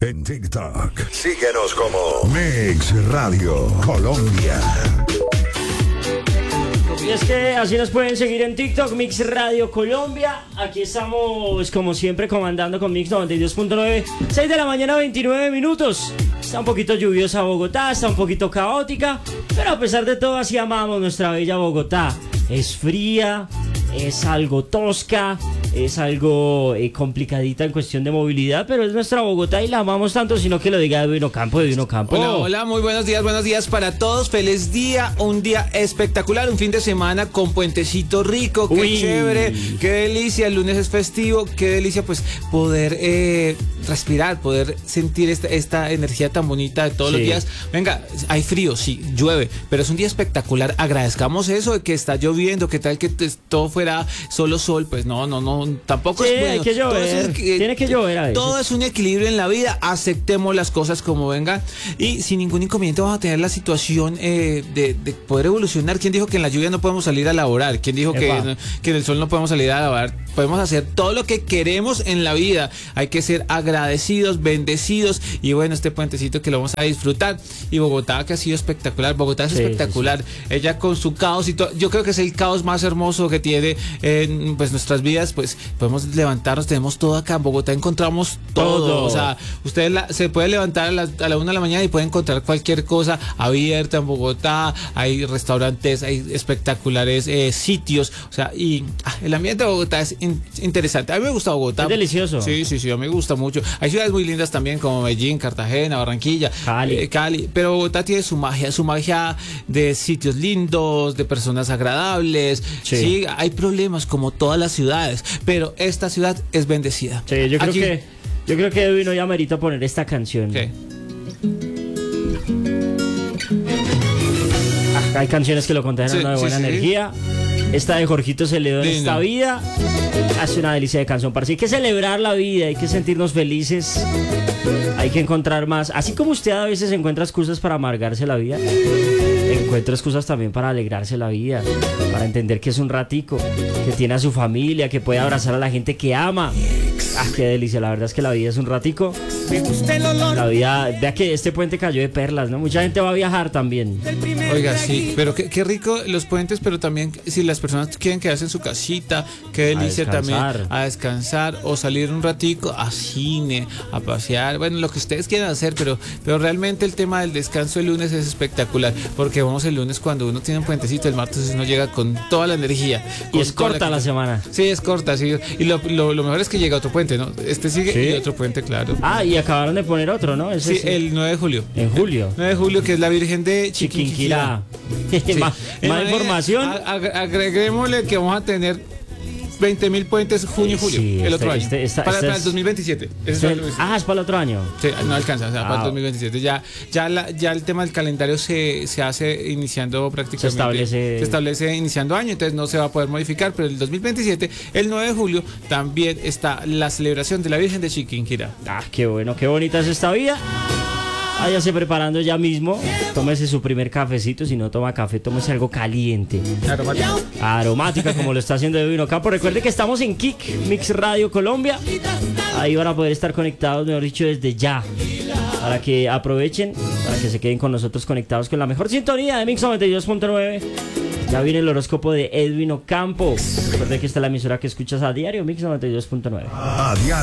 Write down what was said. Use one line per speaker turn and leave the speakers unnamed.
En TikTok, síguenos como Mix Radio Colombia.
Y es que así nos pueden seguir en TikTok, Mix Radio Colombia. Aquí estamos, como siempre, comandando con Mix 92.9. 6 de la mañana, 29 minutos. Está un poquito lluviosa Bogotá, está un poquito caótica, pero a pesar de todo, así amamos nuestra bella Bogotá. Es fría, es algo tosca, es algo complicadita en cuestión de movilidad, pero es nuestra Bogotá y la amamos tanto, sino que lo diga Edwin Ocampo.
Hola, hola, muy buenos días para todos. Feliz día, un día espectacular, un fin de semana con puentecito rico, qué chévere, qué delicia. El lunes es festivo, qué delicia pues poder respirar, poder sentir esta energía tan bonita de todos los días. Venga, hay frío, sí, llueve, pero es un día espectacular. Agradezcamos eso de que está lloviendo, que tal que todo fuera solo sol, pues no, tampoco es bueno.
Hay que llover, tiene que llover a veces.
Todo es un equilibrio en la vida, aceptemos las cosas como vengan y sin ningún inconveniente vamos a tener la situación de poder evolucionar. ¿Quién dijo que en la lluvia no podemos salir a laborar? ¿Quién dijo que en el sol no podemos salir a lavar? Podemos hacer todo lo que queremos en la vida. Hay que ser agradecidos, bendecidos y bueno, este puentecito que lo vamos a disfrutar. Y Bogotá, que ha sido espectacular. Bogotá es espectacular. Sí. Ella con su caos y todo. Yo creo que es el caos más hermoso que tiene en pues nuestras vidas. Pues podemos levantarnos, tenemos todo acá. En Bogotá encontramos todo. O sea, usted se puede levantar a la 1 de la mañana y puede encontrar cualquier cosa abierta en Bogotá. Hay restaurantes, hay espectaculares sitios. O sea, y el ambiente de Bogotá es interesante. A mí me gusta Bogotá.
Es delicioso.
Sí, a mí me gusta mucho. Hay ciudades muy lindas también como Medellín, Cartagena, Barranquilla, Cali. Pero Bogotá tiene su magia de sitios lindos, de personas agradables. Sí, hay problemas como todas las ciudades, pero esta ciudad es bendecida.
Sí, yo creo que Edwin hoy amerita poner esta canción.
¿Qué?
Hay canciones que lo contagian de buena energía. Esta de Jorgito Celedón, Esta vida, hace una delicia de canción. Para sí, hay que celebrar la vida, hay que sentirnos felices, hay que encontrar más. Así como usted a veces encuentra excusas para amargarse la vida, encuentra excusas también para alegrarse la vida, para entender que es un ratico, que tiene a su familia, que puede abrazar a la gente que ama. Qué delicia, la verdad es que la vida es un ratico.
Me gusta el olor.
La vida, vea que este puente cayó de perlas, ¿no? Mucha gente va a viajar también.
Oiga, sí, pero qué rico los puentes, pero también si las personas quieren quedarse en su casita, qué delicia también a descansar o salir un ratico a cine, a pasear, bueno, lo que ustedes quieran hacer, pero realmente el tema del descanso el lunes es espectacular, porque vamos el lunes cuando uno tiene un puentecito, el martes uno llega con toda la energía.
Y es corta la semana.
Sí, es corta, sí, y lo mejor es que llega otro puente, ¿no? Este sigue y otro puente, claro.
Y acabaron de poner otro, ¿no?
Sí, el 9 de julio.
En julio.
9 de julio, que es la Virgen de
Chiquinquirá. Más información.
Agreguémosle que vamos a tener 20.000 puentes junio y julio, el otro año. Para el 2027.
Es para el otro año.
Sí, no alcanza, para el 2027. Ya el tema del calendario se hace iniciando prácticamente. Se establece iniciando año, entonces no se va a poder modificar, pero el 2027, el 9 de julio, también está la celebración de la Virgen de Chiquinquirá.
Qué bueno, qué bonita es esta vida. Váyase preparando ya mismo. Tómese su primer cafecito. Si no toma café, tómese algo caliente. Aromática, como lo está haciendo Edwin Ocampo. Recuerde que estamos en Kik, Mix Radio Colombia. Ahí van a poder estar conectados, mejor dicho, desde ya. Para que aprovechen, para que se queden con nosotros conectados con la mejor sintonía de Mix 92.9. Ya viene el horóscopo de Edwin Ocampo. Recuerde que esta es la emisora que escuchas a diario, Mix 92.9.
A diario.